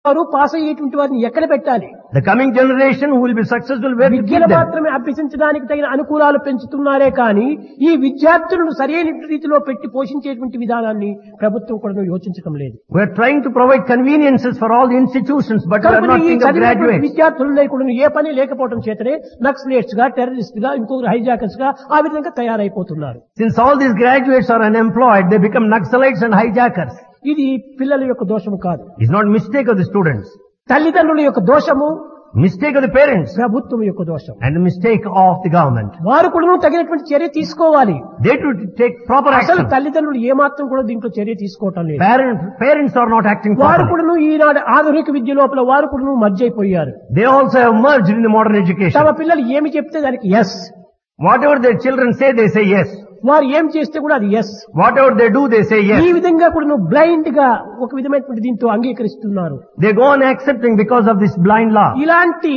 వారు పాస్ అయ్యేటువంటి వారిని ఎక్కడ పెట్టాలి? The coming generation who will be successful, where to విద్యలు keep them? మాత్రమే అభ్యసించడానికి తగిన అనుకూలాలు పెంచుతున్నారే కానీ ఈ విద్యార్థులను సరైన రీతిలో పెట్టి పోషించేటువంటి విధానాన్ని ప్రభుత్వం కూడా యోచించడం లేదు. We are trying to provide conveniences for all the institutions, but we are not ఈ thinking of చదివినటువంటి graduates. విద్యార్థులలో కూడా ఏ పని లేకపోవడం చేతనే నక్సలేట్స్ గా, టెర్రరిస్ట్ గా, ఇంకొకరు హైజాకర్స్ గా ఆ విధంగా తయారైపోతున్నారు. Since all these graduates are unemployed, they become Naxalites and hijackers. ఇది పిల్లల యొక్క దోషము కాదు, It's not mistake of the students, తల్లిదండ్రుల యొక్క దోషము, mistake of the parents, ప్రభుత్వం యొక్క దోషం. and the mistake of the government. వారు కూడా తగినటువంటి చర్య తీసుకోవాలి. They should take proper అసలు action. తల్లిదండ్రులు ఏమాత్రం కూడా దీంట్లో చర్య తీసుకోవటం లేదు. Parents are not acting వారు properly. కూడా ఈనాడు ఆధునిక విద్య లోపల వారు కూడా మర్జ్ అయిపోయారు. They also have merged in the modern education. తమ పిల్లలు ఏమి చెప్తే దానికి yes, Whatever their children say, they say yes. వారు ఏం చేస్తే కూడా అది yes. Whatever they do, they say ఈ yes. విధంగా కూడా బ్లైండ్ గా ఒక విధమైనటువంటి దీంతో అంగీకరిస్తున్నారు. They go on accepting because of this blind law. ఇలాంటి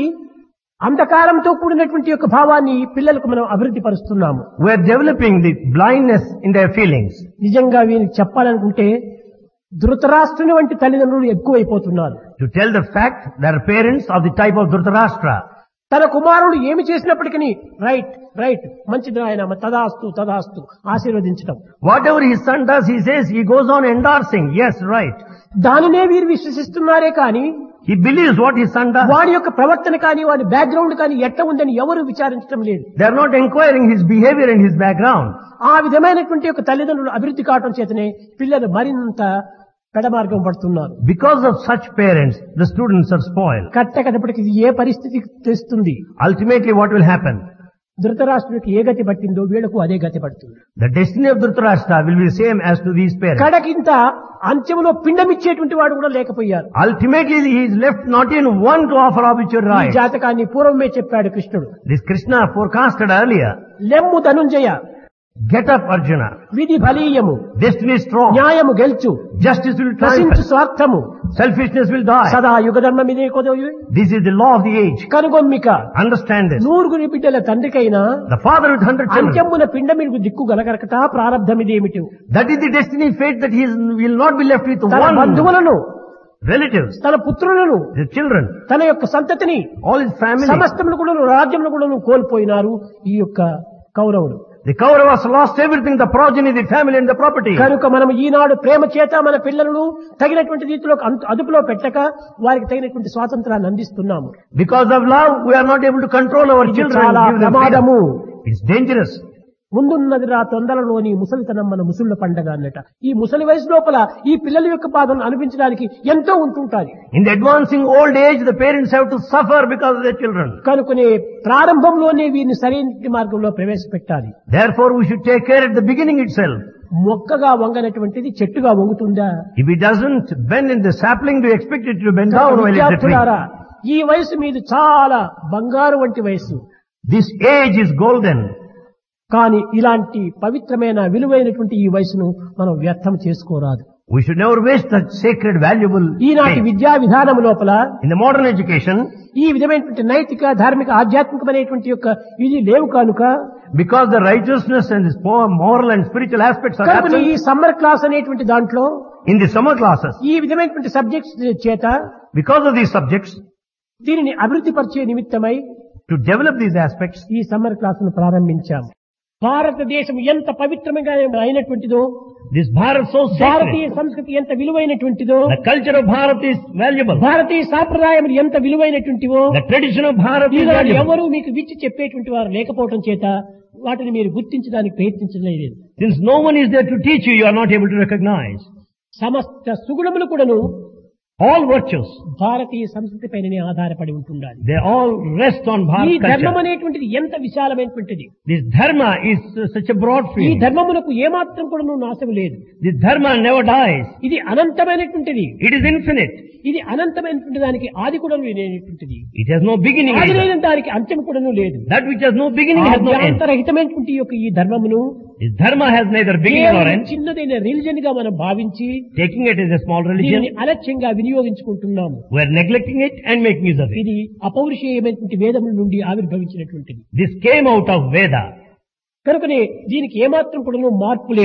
అంధకారంతో కూడినటువంటి యొక్క భావాన్ని పిల్లలకు మనం అభివృద్ధి పరుస్తున్నాము. We are developing the blindness in their feelings. నిజంగా వీరికి చెప్పాలనుకుంటే ధృతరాష్ట్రుని వంటి తల్లిదండ్రులు ఎక్కువైపోతున్నారు. To tell the fact, there are parents of the type of Dhritarashtra. తన కుమారుడు ఏమి చేసినప్పటికీ రైట్ రైట్ మంచిది ఆయన తదాస్తు తదాస్తు ఆశీర్వదించడం. Whatever his son does, he says, he goes on endorsing, yes, right. దానినే వీరు విశ్వసిస్తున్నారే కానీ He believes what his son does. వాడి యొక్క ప్రవర్తన కానీ వాడి బ్యాక్గ్రౌండ్ కానీ ఎట్లా ఉందని ఎవరు విచారించడం లేదు. They are not inquiring his behavior and his background. ఆ విధమైనటువంటి యొక్క తల్లిదండ్రులు అభివృద్ధి కావడం చేతనే పిల్లలు మరింత పెడమార్గం పడుతున్నారు. Because of such parents, the students are spoiled. కట్టకటప్పటికి ఇది ఏ పరిస్థితి తెస్తుంది? Ultimately, what will happen? ధృతరాష్ట్రుడికి ఏ గతి పట్టిందో వీళ్లకు అదే గతి పడుతుంది. The destiny of Dhritarashtra will be the same as to these parents. కడకింత అంత్యములో పిండమిచ్చేటువంటి వాడు కూడా లేకపోయారు. Ultimately, he is left not in one to offer obituary ఈ rites. జాతకాన్ని పూర్వమే చెప్పాడు కృష్ణుడు. This Krishna forecasted earlier. లెమ్ము ధనుంజయ, Get up, Arjuna. విధి బలీయము, Destiny is strong. న్యాయము గెలుచు, Justice will నశించు triumph. స్వార్థము, Selfishness will die. సదా యుగ ధర్మమిదే కొదవి This is the law of the age. కనుగొమ్మిక. Understand this. నూరుగురి బిడ్డల తండ్రికైనా The father with 100 children. అంత్యమున పిండమికు దిక్కు గలగరకట ప్రారంధమిదేమిటి? That is the destiny fate that he will not be left with తన one బంధువులను, relatives, తన పుత్రులను, the children, తన యొక్క సంతతిని, all his family. సమస్తమును కూడా రాజ్యమును కూడా కోల్పోయినారు ఈ యొక్క కౌరవులు. The Kauravas lost everything, the progeny, the family and the property. కనుక మనం ఈనాడు ప్రేమ చేత మన పిల్లలను తగినటువంటి రీతిలో అదుపులో పెట్టక వారికి తగినటువంటి స్వాతంత్రాన్ని అందిస్తున్నాము. Because of love, we are not able to control our ఇది children. చాలా Give them ప్రమాదము. freedom. It's dangerous. ముందున్నది రా తొందరలోని ముసలితనం మన ముసుళ్ల పండగ అన్నట. ఈ ముసలి వయసు లోపల ఈ పిల్లల యొక్క బాధను అనిపించడానికి ఎంతో ఉంటుంటాది. In the advancing old age, the parents have to suffer because of their children. కనుకనే ప్రారంభంలోనే వీరిని సరైన మార్గంలో ప్రవేశపెట్టాలి. Therefore, we should take care at the beginning itself. మొక్కగా వంగనటువంటిది చెట్టుగా వంగుతుందా? If it doesn't bend in the sapling, do you expect it to bend down while it's a tree? విద్యార్థులారా, ఈ వయసు మీది చాలా బంగారు వంటి వయసు. This age is golden. కానీ ఇలాంటి పవిత్రమైన విలువైనటువంటి ఈ వయసును మనం వ్యర్థం చేసుకోరాదు. We should never waste that sacred, valuable ఈనాటి age. విద్యా విధానం లోపల In the modern education, ఈ విధమైనటువంటి నైతిక ధార్మిక ఆధ్యాత్మికమైనటువంటి యొక్క ఇది లేవు కనుక because the righteousness and this moral and spiritual aspects are కనుక ఈ absent సమ్మర్ క్లాస్ అనేటువంటి దాంట్లో in the summer classes, ఈ విధమైనటువంటి సబ్జెక్ట్స్ చేత because of these subjects, దీనిని అభివృద్ధి పరిచే నిమిత్తమై to develop these aspects, ఈ సమ్మర్ క్లాస్ ను ప్రారంభించాము. భారతదేశం ఎంత పవిత్రమైన అయినటువంటిదో, this Bharat so Bharatiya sacred, సంస్కృతి ఎంత విలువైనటువంటిదో, the culture of Bharat is valuable, భారతీయ సాంప్రదాయం ఎంత విలువైనటువంటివో the tradition of Bharat is Eenadu valuable. ఎవరు మీకు విచ్చి చెప్పేటువంటి వారు లేకపోవడం చేత వాటిని మీరు గుర్తించడానికి ప్రయత్నించలేదు. Since no one is there to teach you, you are not able to recognize. సమస్త సుగుణములు కూడాను All virtues, భారతీయ సంస్కృతి పైననే ఆధారపడి ఉంటుండాలి. they all rest on ఈ Bharat ధర్మం culture. అనేటువంటిది ఎంత విశాలమైనటువంటిది. This dharma is such a broad ఈ field. ధర్మమునకు ఏమాత్రం కూడా నాశం లేదు. This dharma never dies. ఇది అనంతమైనటువంటిది. It is infinite. ఇది అనంతమైనటువంటి దానికి ఆది కూడా లేనటువంటిది. It has no beginning ఆది either. లేని దానికి అంత్యం కూడా లేదు. That which has no beginning has no end. అంతరహితమైనటువంటి యొక్క ఈ ధర్మమును This dharma has neither beginning nor కేవలం end. చిన్నదైన రిలిజన్ గా మనం భావించి Taking it as a small దీనిని religion, అలక్ష్యంగా వినియోగించుకుంటున్నాము. we are neglecting it and making use of it. ఇది అపౌరుషేయమైనటువంటి వేదముల నుండి ఆవిర్భవించినటువంటిది. This came out of Veda. కనుకనే దీనికి ఏమాత్రం కూడా మార్పు లేదు.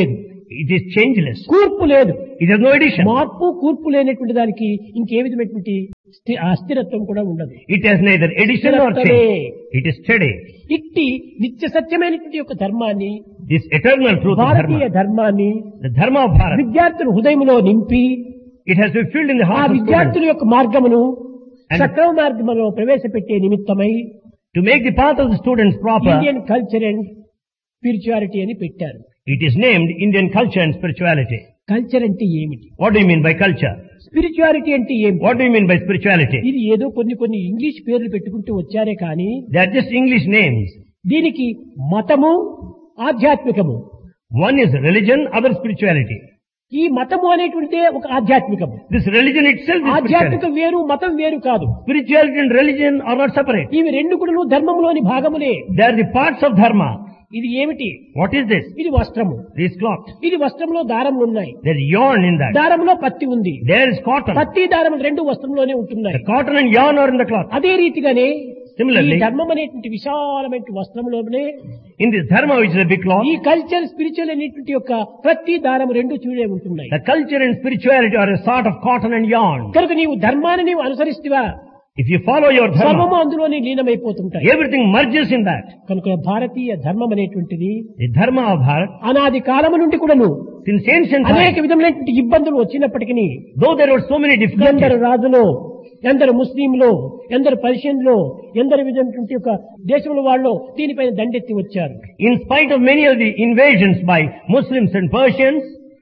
It is changeless. కూర్పు లేదు. It has no addition. మార్పు కూర్పు లేనటువంటి దానికి ఇంకే విధమైనటువంటి అస్థిరత్వం కూడా ఉండదు. It has neither addition nor change. It is steady. ఇట్టి నిత్య సత్యమైనటువంటి యొక్క ధర్మాన్ని, This eternal truth of Bharatiya dharma, ధర్మాన్ని the dharma of Bharat, విద్యార్థుల హృదయంలో నింపి it has to be filled in the ఆ heart of విద్యార్థుల students యొక్క మార్గమును And- సక్రమ మార్గంలో ప్రవేశపెట్టే నిమిత్తమై to make the path of the students proper. Indian culture and spirituality అని పెట్టారు. It is named Indian culture and spirituality. Culture అంటే ఏమిటి? What do you mean by culture? Spirituality అంటే ఏమిటి? What do you mean by spirituality? ఇది ఏదో కొన్ని English పేర్లు పెట్టుకుంటూ వచ్చారే కానీ They are just English names. దీనికి మతము, ఆధ్యాత్మికము. One is religion, other spirituality. ఈ మతము అనేటువంటిదే ఒక ఆధ్యాత్మికము. This religion itself is ఆధ్యాత్మికం spirituality. వేరు, మతం వేరు కాదు. Spirituality and religion are not separate. ఇవి రెండు కూడా ధర్మంలోని భాగములే. They are the parts of dharma. ఇది ఏమిటి? What is this? ఇది వస్త్రము. This cloth. ఇది వస్త్రంలో దారములు ఉన్నాయి. There is yarn in that. దారంలో పత్తి ఉంది. There is cotton. పత్తి దారములు రెండు వస్త్రంలోనే ఉంటున్నాయి. The cotton and yarn are in the cloth. అదే రీతిగానే Similarly, ఈ ధర్మం అనేటువంటి విశాలమైన వస్త్రంలోనే in this dharma, which is a big cloth, ఈ కల్చర్, స్పిరిచువల్ అనేటువంటి యొక్క ప్రతి దారం రెండు చూడే ఉంటున్నాయి. the culture and spirituality are a sort of cotton and yarn. కనుక నీవు ధర్మాన్ని నీవు అనుసరిస్తావా, If you follow your సర్వము dharma, అందులోనే లీనమైపోతుంటాయి. everything merges in that. కనుక భారతీయ ధర్మం అనేటువంటిది The dharma of Bharat, అనాది కాలము నుండి కూడాను since ancient అనేక times, విధములైనటువంటి ఇబ్బందులు వచ్చినప్పటికీ though there were so many ఎందరు difficulties, రాజులో, ఎందరు ముస్లింలో, ఎందరు పర్షియన్లో, ఎందరు విధమైనటువంటి యొక్క దేశముల వాళ్ళు దీనిపైన దండెత్తి వచ్చారు. in spite of many of the invasions by Muslims and Persians,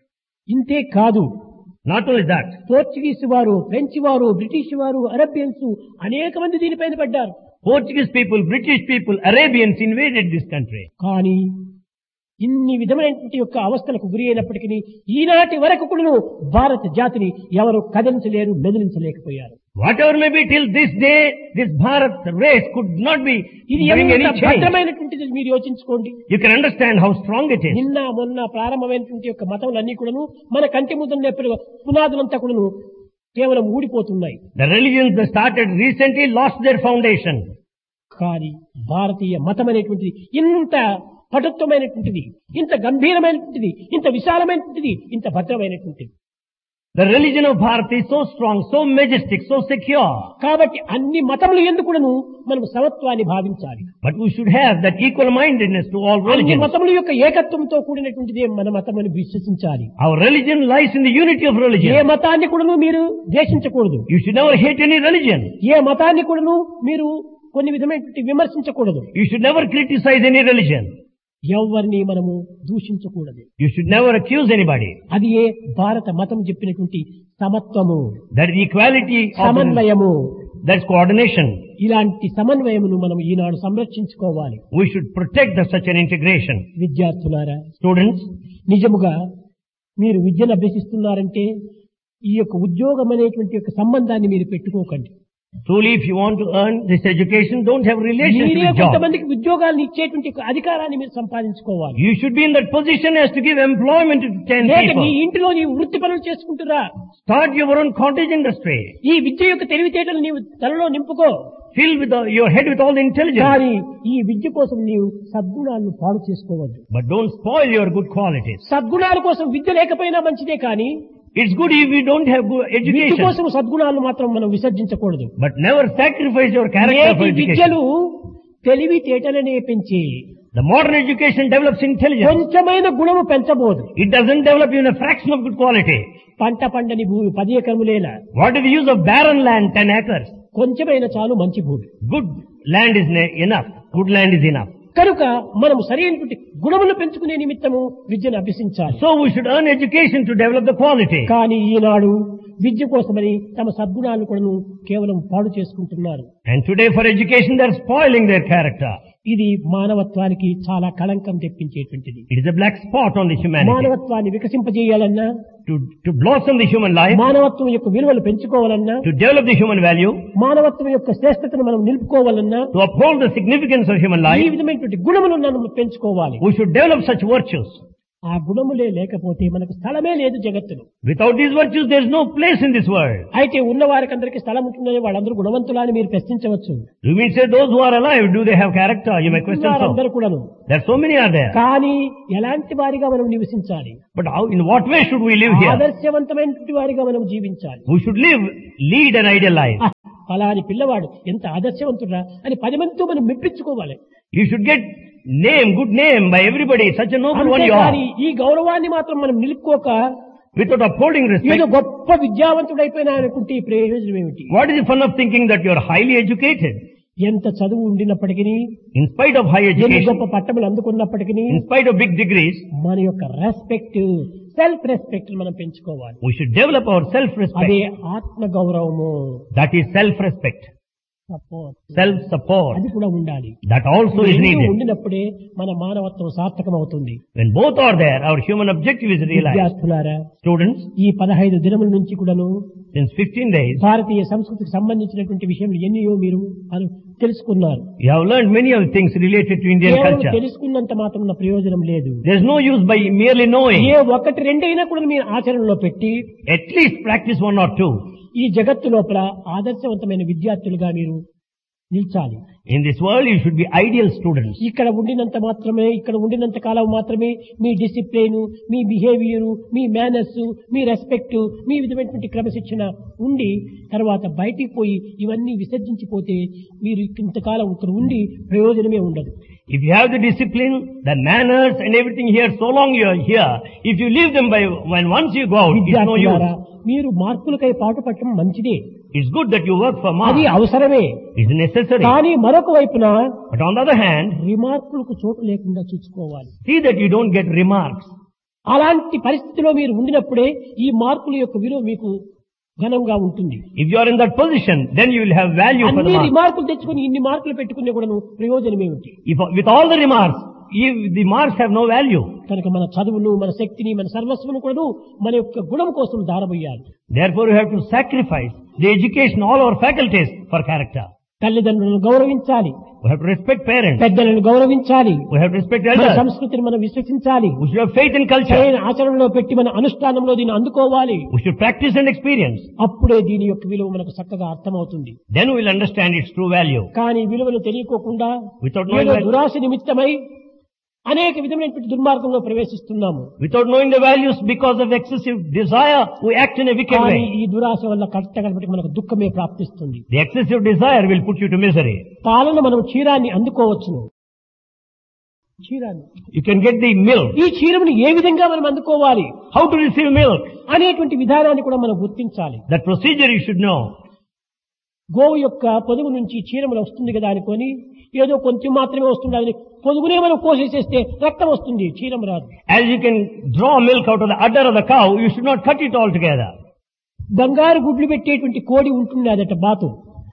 ఇంతే కాదు, not only that, పోర్చుగీస్ వారు, ఫ్రెంచ్ వారు, బ్రిటిష్ వారు, అరబియన్స్ అనేక మంది దీనిపైన పడ్డారు. Portuguese people, British people, Arabians invaded this country. కానీ ఇన్ని విధమైనటువంటి యొక్క అవస్థలకు గురి అయినప్పటికీ ఈనాటి వరకు కూడా భారత జాతిని ఎవరు కదిలించలేరు, మెదిలించలేకపోయారు. Whatever may be, till this day, this Bharat race could not be ఇది bring any ఎంత change. భద్రమైనటువంటిది మీరు యోచించుకోండి. You can understand how strong it is. నిన్న మొన్న ప్రారంభమైనటువంటి యొక్క మతములన్నీ కూడాను మన కంటి ముందు పునాదులంతా కూడాను కేవలం ఊడిపోతున్నాయి. The religions that started recently lost their foundation. కానీ భారతీయ మతం అనేటువంటిది ఇంత పటుత్వమైనటువంటిది, ఇంత గంభీరమైనటువంటిది, ఇంత విశాలమైనటువంటిది, ఇంత భద్రమైనటువంటిది. The religion of Bharat is so strong, so majestic, so secure. కాబట్టి అన్ని మతములు ఎందుకును మనం సమత్వాన్ని భావించాలి. But we should have that equal-mindedness to all అన్ని religions. మతముల యొక్క ఏకత్వంతో కూడినటువంటిదే మన మతం అని విశ్వసించాలి. Our religion lies in the unity of A religion. మతాన్ని కూడాను మీరు ద్వేషించకూడదు. You should never hate any religion. ఏ మతాన్ని కూడాను మీరు కొన్ని విధమైనటువంటి విమర్శించకూడదు. You should never criticize any religion. ఎవరిని మనము దూషించకూడదు. You should never accuse anybody. అది ఏ భారత మతం చెప్పినటువంటి సమత్వము, That is equality of సమన్వయము. that's coordination. ఇలాంటి సమన్వయమును మనం ఈనాడు సంరక్షించుకోవాలి. We should protect such an integration. విద్యార్థులారా, Students, నిజముగా మీరు విద్యను అభ్యసిస్తున్నారంటే ఈ యొక్క ఉద్యోగం అనేటువంటి యొక్క సంబంధాన్ని మీరు పెట్టుకోకండి. truly if you want to earn this education, don't have relation to మీరే the job. కొంతమందికి ఉద్యోగాలను ఇచ్చేటువంటి యొక్క అధికారాన్ని మీరు సంపాదించుకోవాలి. You should be in that position as to give employment to 10 లేక నీ people. ఇంటిలో నీ వృత్తి పనులు చేసుకుంటురా. Start your own cottage industry. ఈ విద్య యొక్క తెలివితేటలు నీవు తలలో నింపుకో. Fill with your head with all the intelligence. కానీ ఈ విద్య కోసం నీవు సద్గుణాలను పాడు చేసుకోవద్దు. But don't spoil your good qualities. సద్గుణాల కోసం విద్య లేకపోయినా మంచిదే, కానీ It's good if you don't have good Vidya education. కోసం సద్గుణాలను మాత్రం మనం విసర్జించకూడదు. But never sacrifice your character for నేటి education. విద్యలు తెలివితేటలనే పెంచి The modern education develops intelligence. కొంచెమైన గుణము పెంచబోదు. It doesn't develop even a fraction of good quality. పంట పండని భూమి 10 ఎకరములేలా, What is the use of barren land, 10 acres? కొంచెమైన చాలు మంచి భూమి. Good land is enough. Good land is enough. కనుక మనము సరైనటువంటి గుణములు పెంచుకునే నిమిత్తము విద్యను అభ్యసించాలి. So we should earn education to develop the quality. కానీ ఈనాడు విద్య కోసమని తమ సద్గుణాలను కూడా కేవలం పాడు చేసుకుంటున్నారు. And today for education they are spoiling their character. ఇది మానవత్వానికి చాలా కళంకం తెప్పించేటువంటిది. It is a black spot on the humanity. మానవత్వాన్ని వికసింపజేయాలన్నా, To blossom the human life, మానవత్వం యొక్క విలువలు పెంచుకోవాలన్నా, to develop the human value, మానవత్వం యొక్క శ్రేష్టతను మనం నిలుపుకోవాలన్నా to uphold the significance of human ఈ life, విధమైనటువంటి గుణములను మనం పెంచుకోవాలి. we should develop such virtues. ఆ గుణములే లేకపోతే మనకు స్థలమే లేదు జగత్తులో. Without these virtues, there is no place in this world. అయితే ఉన్న వారికి అందరికీ స్థలం ఉంటుందని వాళ్ళందరూ గుణవంతులా అని మీరు ప్రశ్నించవచ్చు. You mean say those who are alive, do they have character? You may question so. అందరూ కూడాను. There are so many are there. కానీ ఎలాంటి వారిగా మనం నివసించాలి? But how, in what way should we live here? ఆదర్శవంతమైనటువంటి వారిగా మనం జీవించాలి. We should lead an ideal life. ఫలాని పిల్లవాడు ఎంత ఆదర్శవంతుడా అని 10 మందితో మనం మెప్పించుకోవాలి. You should get good name by everybody. Such a noble one you are. కానీ ఈ గౌరవాన్ని మాత్రం మనం నిలుపుకోక Without upholding ఏదో respect. గొప్ప విద్యావంతుడైపోయినా అనుకుంటే ఈ ప్రయోజనం ఏమిటి? What is the fun of thinking that you are highly educated? ఎంత చదువు ఉండినప్పటికీ, In spite of high ఎన్ని education, గొప్ప పట్టములు అందుకున్నప్పటికీ in spite of big degrees, మన యొక్క రెస్పెక్ట్, సెల్ఫ్ రెస్పెక్ట్ మనం పెంచుకోవాలి. we should develop our అదే self-respect. ఆత్మ గౌరవము, That is self-respect. Support, Self-support. అది కూడా ఉండాలి. That also is రెండు needed. ఉండినప్పుడే మన మానవత్వం సార్థకం అవుతుంది. When both are there, our human objective is realized. విద్యార్థులారా, Students, ఈ 15 దినముల నుంచి కూడాను since 15 days, భారతీయ సంస్కృతికి సంబంధించినటువంటి విషయంలో ఎన్నో మీరు తెలుసుకున్నారు. you have learned many of the things related to Indian కేవలం culture. తెలుసుకున్నంత మాత్రం ప్రయోజనం లేదు. There is no use by merely knowing. ఏ ఒకటి రెండైనా కూడా మీరు ఆచరణలో పెట్టి At least practice one or two. ఈ జగత్తు లోపల ఆదర్శవంతమైన విద్యార్థులుగా మీరు నిల్చాలి. In this world, you should be ideal students. ఇక్కడ ఉండినంత కాలం మాత్రమే మీ డిసిప్లిన్, మీ బిహేవియర్, మీ మేనర్స్, మీ రెస్పెక్ట్, మీ విధమైనటువంటి క్రమశిక్షణ ఉండి తర్వాత బయటికి పోయి ఇవన్నీ విసర్జించిపోతే మీరు ఇంతకాలం ఇక్కడ ఉండి ప్రయోజనమే ఉండదు. If you have the discipline, the manners and everything here, so long you are here, if you leave them when once you go out, it's no విద్యార్థులారా, use. మీరు మార్కులకై పాటుపడటం మంచిదే, It's good that you work for అది marks. అవసరమే. It's necessary. కానీ మరొక వైపున But on the other hand, రిమార్కులకు చోటు లేకుండా చూసుకోవాలి. see that you don't get remarks. అలాంటి పరిస్థితిలో మీరు ఉండినప్పుడే ఈ మార్కుల యొక్క విలువ మీకు ఘనంగా ఉంటుంది. If you are in that position, then you will have value for the అన్ని marks. రిమార్కులు తెచ్చుకుని ఇన్ని మార్కులు పెట్టుకునే కూడా ప్రయోజనం ఏమిటి? If with all the remarks, if the marks have no value, కనుక మన చదువును, మన శక్తిని, మన సర్వస్వను కూడా మన యొక్క గుణం కోసం దారబోయాలి. therefore you have to sacrifice the education, all our faculties for character. తల్లిదండ్రులను గౌరవించాలి, We have to respect parents. పెద్దలను గౌరవించాలి, We have to respect మన elders. సంస్కృతిని మనం విశ్వసించాలి, We should have faith in culture. సరైన ఆచరణలో పెట్టి మన అనుష్ఠానంలో దీన్ని అందుకోవాలి. We should practice and experience. అప్పుడే దీని యొక్క విలువ మనకు చక్కగా అర్థమవుతుంది. Then we will understand its true value. కానీ విలువను తెలియకోకుండా Without knowing ఏదో value, దురాశ నిమిత్తమై అనేక విధమైనటువంటి దుర్మార్గంలో ప్రవేశిస్తున్నాము. without knowing the values, because of excessive desire, we act in a wicked కానీ way. ఈ దురాశ వల్ల కట్టగడపటి మనకు దుఃఖమే ప్రాప్తిస్తుంది. The excessive desire will put you to misery. పాలన మనం క్షీరాన్ని అందుకోవచ్చును. క్షీరాన్ని, You can get the milk. ఈ క్షీరమును ఏ విధంగా మనం అందుకోవాలి How to receive milk? అనేటువంటి విధానాన్ని కూడా మనం గుర్తించాలి. That procedure you should know. గోవు యొక్క పొదుగు నుంచి క్షీరములు వస్తుంది కదా అనుకొని ఏదో కొంచెం మాత్రమే వస్తుంది, అది పొదుగునే మనం కోసేసేస్తే రక్తం వస్తుంది, క్షీరం రాదు. As you can draw milk out of the udder of the cow, you should not cut it all together. బంగారు గుడ్లు పెట్టేటువంటి కోడి ఉంటుంది అదట బాతు.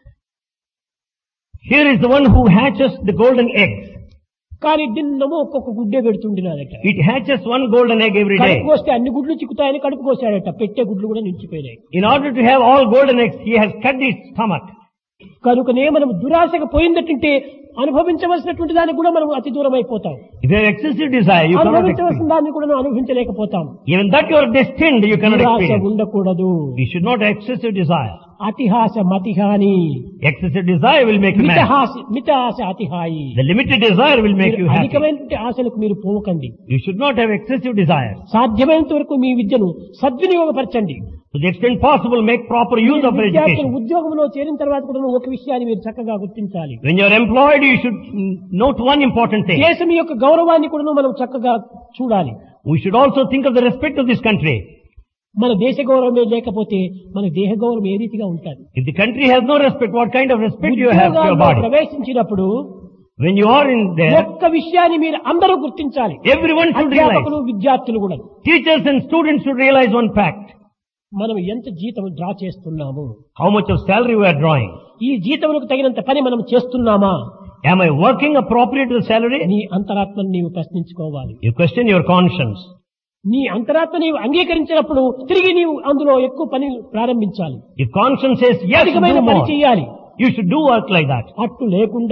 Here is the one who hatches the golden eggs. కానీ దిన్నము ఒక్కొక్క గుడ్డే పెడుతుండినాదట. It hatches one golden egg every day. కడుపు కోస్తే అన్ని గుడ్లు చిక్కుతాయని కడుపు కోసాడట, పెట్టే గుడ్లు కూడా నిలిచిపోయినాయి. In order to have all golden eggs, he has cut its stomach. కనుకనే మనం దురాశకు పోయిందటంటే అనుభవించవలసినటువంటి దానికి కూడా మనం అతి దూరం అయిపోతాం. If you have excessive desire, you cannot అనుభవించవలసిన experience. దాన్ని కూడా మనం అనుభవించలేకపోతాం. Even that you are destined, you cannot దురాశ experience. ఉండకూడదు. You should not have excessive desire. అతిహాస మతిహాని, Excessive desire will make you mad. మిత ఆశ అతిహాయి. The limited desire will make you happy. అధికమైనటువంటి ఆశలకు మీరు పోకండి. You should not have excessive desire. సాధ్యమైనంత వరకు మీ విద్యను సద్వినియోగపరచండి. To the extent possible, make proper use of your విద్యార్థులు education. ఉద్యోగంలో చేరిన తర్వాత కూడా ఒక విషయాన్ని మీరు చక్కగా గుర్తించాలి. When you are employed, you should note one important thing. దేశం యొక్క గౌరవాన్ని కూడా మనం చక్కగా చూడాలి. We should also think of the respect of this country. మన దేశ గౌరవమే లేకపోతే మన దేహ గౌరవం ఏ రీతిగా ఉంటుంది? If the country has no respect, what kind of respect you have to your ఉద్యోగాల్లో body? ప్రవేశించినప్పుడు When you are in there, ఒక్క విషయాన్ని మీరు అందరూ గుర్తించాలి. everyone should realize. అధ్యాపకులు, విద్యార్థులు కూడా Teachers and students should realize one fact. మనం ఎంత జీతం డ్రా చేస్తున్నాము, How much of salary we are drawing. ఈ జీతములకు తగినంత పని మనం చేస్తున్నామా? Am I working appropriate to the salary? నీ అంతరాత్మను నీవు ప్రశ్నించుకోవాలి. You question your conscience. నీ అంతరాత్మ నీవు అంగీకరించినప్పుడు తిరిగి నీవు అందులో ఎక్కువ పని ప్రారంభించాలి. If conscience says yes, అధికమైన do పని more. చేయాలి. You should do work like that. అట్టు లేకుండా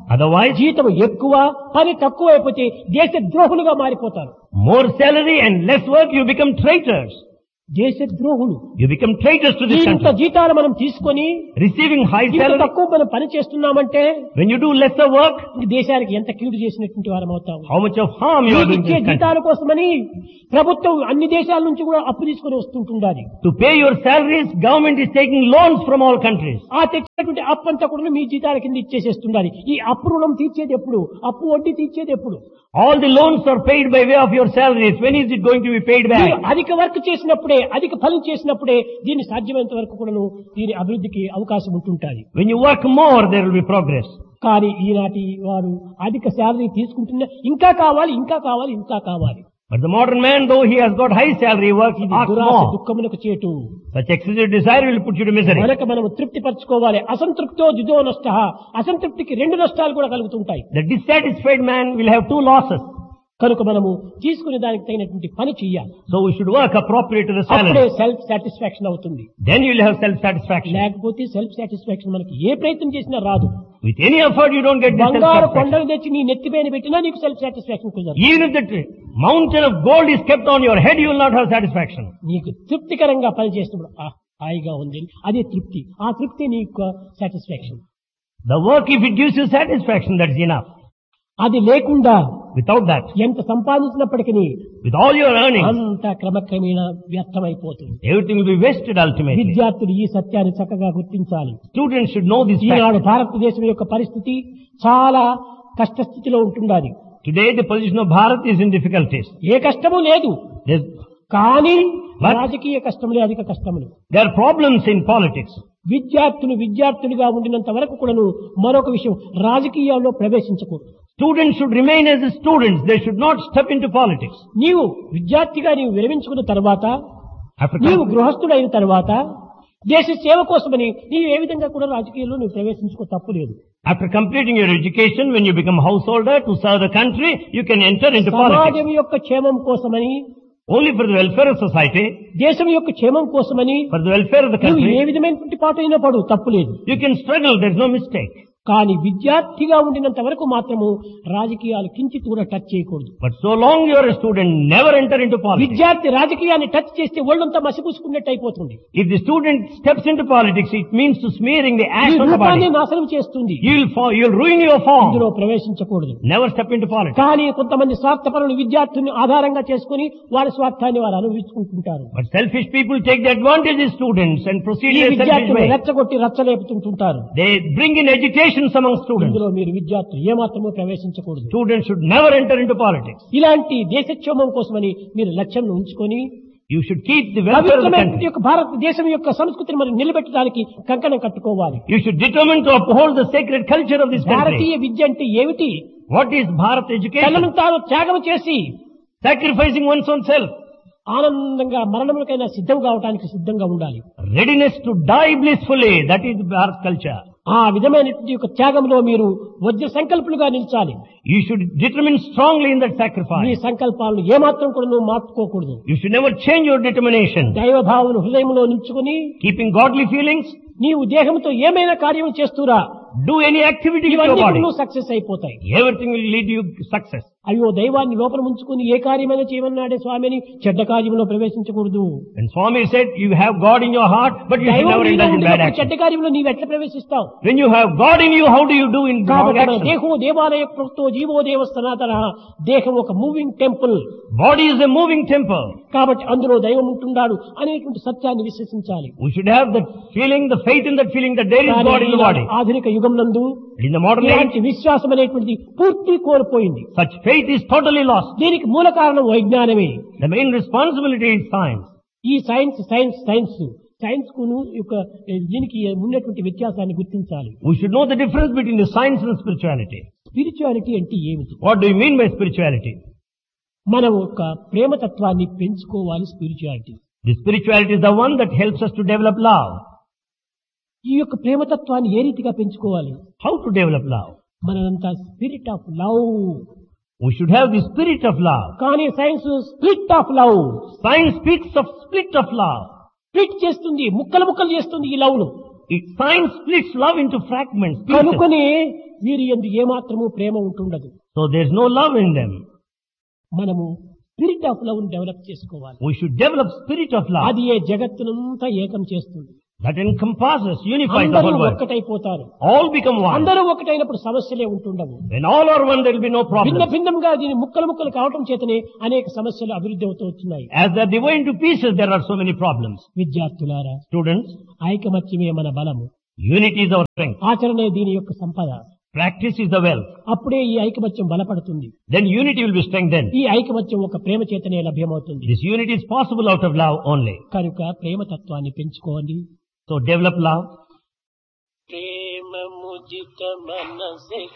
Otherwise, జీతం ఎక్కువ పని తక్కువ అయిపోతే దేశ ద్రోహులుగా మారిపోతారు. more salary and less work, you become traitors. దేశ ద్రోహులు. You become traitors to this ఇంత country. జీతాలు మనం తీసుకొని Receiving high ఇంత salary, తక్కువ మనం పని చేస్తున్నామంటే when you do lesser work, ఇంక దేశానికి ఎంత కీడు చేసినటువంటి వారం అవుతాము. how much of harm you are doing to ఇచ్చే this country. జీతాల కోసమని ప్రభుత్వం అన్ని దేశాల నుంచి కూడా అప్పు తీసుకొని వస్తుంటుండాలి. To pay your salaries, government is taking loans from all countries. ఆ తెచ్చినటువంటి అప్పు అంతా కూడా మీ జీతాల కింద ఇచ్చేసేస్తుండాలి. ఈ అప్పు రుణం తీర్చేది ఎప్పుడు? అప్పు వడ్డీ తీర్చేది ఎప్పుడు? All the loans are paid by way of your salaries. When is it going to be paid back? మీరు అధిక వర్క్ చేసినప్పుడే, అధిక ఫలం చేసినప్పుడే దీన్ని సాధ్యమైనంత వరకు కూడాను దీని అభివృద్ధికి అవకాశం ఉంటుంటుంది. When you work more, there will be progress. కానీ ఈనాటి వారు అధిక శాలరీ తీసుకుంటున్న ఇంకా కావాలి, ఇంకా కావాలి, ఇంకా కావాలి. But the modern man, though he has got high salary, works asks దురాశ more. దుఃఖమునకు చేటు. Such excessive desire will put you to misery. మనకు మనము తృప్తి పరచుకోవాలి. అసంతృప్తో ద్విధో నష్ట. అసంతృప్తికి రెండు నష్టాలు కూడా కలుగుతుంటాయి. The dissatisfied man will have two losses. కనుక మనము తీసుకునే దానికి తగినటువంటి పని చెయ్యాలి. So we should work appropriate to the అప్పుడే salary. సెల్ఫ్ సాటిస్ఫాక్షన్ అవుతుంది. Then you will have self-satisfaction. లేకపోతే సెల్ఫ్ సాటిస్ఫాక్షన్ మనకి ఏ ప్రయత్నం చేసినా రాదు. With any effort, you don't get this బంగారు self-satisfaction. కొండలు తెచ్చి నీ నెత్తిపైన పెట్టినా నీకు సెల్ఫ్ సాటిస్ఫాక్షన్ కుదరదు. Even if the mountain of gold is kept on your head, you will not have satisfaction. నీకు తృప్తికరంగా పని చేసినప్పుడు హాయిగా ఉంది, అదే తృప్తి. ఆ తృప్తి నీకు satisfaction. The work, if it gives you satisfaction, that's enough. అది లేకుండా Without that, ఎంత సంపాదించినప్పటికీ with all your earnings, అంత క్రమక్రమేణా వ్యర్థమైపోతుంది. everything will be wasted ultimately. విద్యార్థులు ఈ సత్యాన్ని చక్కగా గుర్తించాలి. Students should know this fact. ఈనాడు భారతదేశం యొక్క పరిస్థితి చాలా కష్టస్థితిలో ఉంటుండాలి. Today, the position of Bharat is in difficulties. ఏ కష్టము లేదు, There's, కానీ But- రాజకీయ కష్టములే అధిక కష్టములు. there are problems in politics. విద్యార్థులుగా ఉండినంత వరకు కూడాను మరొక విషయం, రాజకీయాల్లో ప్రవేశించకూడదు. Students should remain as students. They should not step into politics. నీవు విద్యార్థిగా నీవు విరమించుకున్న తర్వాత, After నీవు com- గృహస్థుడైన తర్వాత దేశ సేవ కోసమని నీవు ఏ విధంగా కూడా రాజకీయాల్లో నువ్వు ప్రవేశించుకో, తప్పు లేదు. after completing your education, when you become householder to serve the country, you can enter into politics. సమాజం యొక్క క్షేమం కోసమని, Only for the welfare of society, దేశం యొక్క క్షేమం కోసమని for the welfare of the నువ్వు ఏ country, విధమైనటువంటి పాటు అయినా పడు, తప్పు లేదు. you can struggle. There's no mistake. కానీ విద్యార్థిగా ఉండినంత వరకు మాత్రము రాజకీయాలు కించిత్ కూడా టచ్ చేయకూడదు. But so long you are a student, never enter into politics. విద్యార్థి రాజకీయాన్ని టచ్ చేస్తే ఒళ్ళంతా మసిపూసుకున్నట్టు అయిపోతుంది. If the student steps into politics, it means to smearing the ఈ ash on the రూపాన్ని body. నాశనం చేస్తుంది. You'll ruin your ఇందులో form. ప్రవేశించకూడదు. Never step into politics. కానీ కొంతమంది స్వార్థపరులు విద్యార్థుల్ని ఆధారంగా చేసుకుని వారి స్వార్థాన్ని వారు అనుభవించుకుంటుంటారు. But selfish people take the advantage of students and proceed ఈ in a selfish విద్యార్థులు way. రెచ్చగొట్టి రచ్చలేపుతుంటుంటారు. They bring in agitations among students. ఇందులో మీరు విద్యార్థులు ఏమాత్రమూ ప్రవేశించకూడదు. Students should never enter into politics. ఇలాంటి దేశక్షేమం కోసమని మీరు లక్ష్యం ఉంచుకొని You should keep the welfare of the పవిత్రమైన country. యొక్క భారతదేశం యొక్క సంస్కృతిని మనం నిలబెట్టడానికి కంకణం కట్టుకోవాలి. You should determine to uphold the sacred culture of this Bharatiya country. విద్య అంటే ఏమిటి? What is Bharat education? తనను తాను త్యాగం చేసి Sacrificing one's own self. ఆనందంగా మరణములకైనా సిద్ధం కావడానికి సిద్ధంగా ఉండాలి. Readiness to die blissfully. That is Bharat culture. ఆ విధమైనటువంటి యొక్క త్యాగంలో మీరు వజ్ర సంకల్పులుగా నిలిచాలి. You should determine strongly in that me sacrifice. సంకల్పాలను ఏమాత్రం కూడా నువ్వు మార్చుకోకూడదు. You should never change your determination. దైవభావం హృదయంలో నిలుచుకుని Keeping godly feelings, నీవు దేహంతో ఏమైనా కార్యం చేస్తూరా do any activity with your ఇవన్నీ body. కూడా సక్సెస్ అయిపోతాయి. Everything will lead you to success. అయ్యో దైవాన్ని లోపల ఉంచుకుని ఏ కార్యమైనా చేయమన్నాడే స్వామిని చెడ్డ కార్యంలో ప్రవేశించకూడదు. And Swami said, you have God in your heart, but you should దైవం never నీలో indulge in bad ఉండినప్పుడు action. చెడ్డ కార్యంలో నీవు ఎట్లా ప్రవేశిస్తావు? When you have God in you, how do you do in wrong కాబట్టి మన action? దేహో దేవాలయ ప్రోక్తో జీవో దేవ సనాతన. దేహం ఒక moving temple. Body is a moving temple. కాబట్టి అందులో దైవం ఉంటున్నాడు అనేటువంటి సత్యాన్ని విశ్వసించాలి. We should have that feeling, the faith in that feeling that there is God in the body. ఆధునిక యుగం నందు In the modern age, ఇలాంటి విశ్వాసం అనేటువంటిది పూర్తి కోల్పోయింది. such faith is totally lost. దీనికి మూల కారణం వైజ్ఞానమే. The main responsibility is science. ఈ సైన్స్ కును యొక్క దీనికి ఉన్నటువంటి వ్యత్యాసాన్ని గుర్తించాలి. We should know the difference between the science and spirituality. Spirituality అంటే ఏమిటి? What do you mean by spirituality? మనం ఒక ప్రేమతత్వాన్ని పెంచుకోవాలి. Spirituality, The spirituality is the one that helps us to develop love. ఈ యొక్క ప్రేమతత్వాన్ని ఏ రీతిగా పెంచుకోవాలి? How to develop love? మనంతా spirit of love. We should have the spirit of love. కానీ science split of love. Science speaks of split of love. Split చేస్తుంది, ముక్కలు ముక్కలు చేస్తుంది ఈ లవ్ ను. Science splits love into fragments. pieces. కనుకొని వీరి యందు ఏమాత్రము ప్రేమ ఉంటుండదు. So there's no love in them. మనము స్పిరిట్ ఆఫ్ లవ్ డెవలప్ చేసుకోవాలి. We should develop spirit of love. అది ఏ జగత్తునంతా ఏకం చేస్తుంది. That encompasses, unifies the అందరూ whole world. ఒక్కటైపోతారు. All become one. అందరూ ఒకటైనప్పుడు సమస్యలే ఉంటుండవు. When all are one, there will be no భిన్న problem. భిన్నంగా దీని ముక్కలు కావటం చేతనే అనేక సమస్యలు అభివృద్ధి అవుతూ వచ్చినాయి. As they are divided into pieces, there are so many problems. విద్యార్థులారా, Students, ఐకమత్యమే మన బలము, unity is our strength. ఆచరణే దీని యొక్క సంపద. Practice is the wealth. అప్పుడే ఈ ఐకమత్యం బలపడుతుంది. Then unity will be strengthened. ఈ ఐకమత్యం ఒక ప్రేమ చేతనే లభ్యమవుతుంది. This unity is possible out of love only. కనుక ప్రేమ తత్వాన్ని పెంచుకోండి. So develop love. ప్రేమ ముజిత మనసే